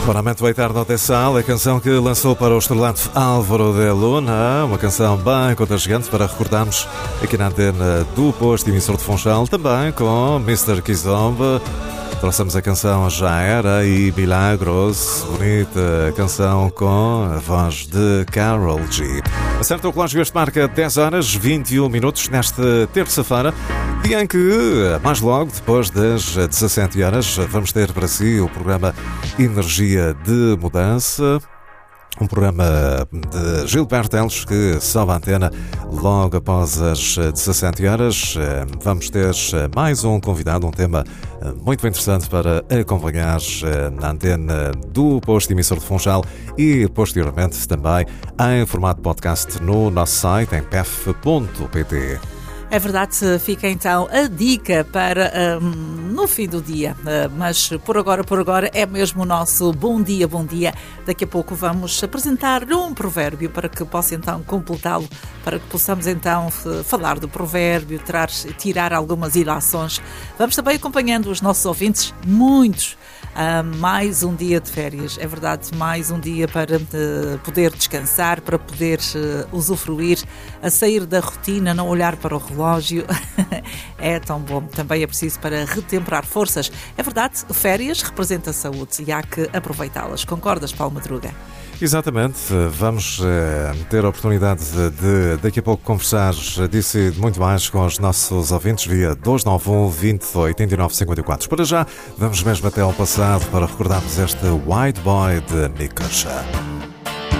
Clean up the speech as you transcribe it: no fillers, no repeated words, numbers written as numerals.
Lamento Eterno de Sal, a canção que lançou para o estrelado Álvaro de Luna, uma canção bem contagiante para recordarmos aqui na antena do posto emissor de Funchal, também com Mr. Kizomba. Trouxemos a canção Já Era e Milagros, bonita canção com a voz de Karol G. Acerta o relógio, este marca 10 horas 21 minutos nesta terça-feira, dia em que, mais logo, depois das 17 horas, vamos ter para si o programa Energia de Mudança. Um programa de Gilberto Teles que sobe a antena logo após as 17 horas. Vamos ter mais um convidado, um tema muito interessante para acompanhar na antena do posto emissor de Funchal e posteriormente também em formato podcast no nosso site em pef.pt. É verdade, fica então a dica para no fim do dia, mas por agora é mesmo o nosso bom dia. Daqui a pouco vamos apresentar um provérbio para que possa então completá-lo, para que possamos então falar do provérbio, tirar algumas ilações. Vamos também acompanhando os nossos ouvintes, muitos. Mais um dia de férias, é verdade, mais um dia para poder descansar, para poder usufruir, a sair da rotina, não olhar para o relógio. É tão bom, também é preciso para retemperar forças. É verdade, férias representa saúde e há que aproveitá-las. Concordas, Paulo Madruga? Exatamente, vamos ter a oportunidade de daqui a pouco conversar disso e de muito mais com os nossos ouvintes via 291 20 89 54. Para já, vamos mesmo até ao passado para recordarmos este White Boy de Nick Kershaw.